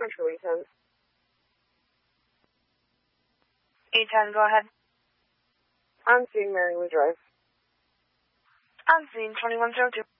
Central 810. 810, go ahead. I'm seeing Mary Lou Drive. I'm seeing 2102.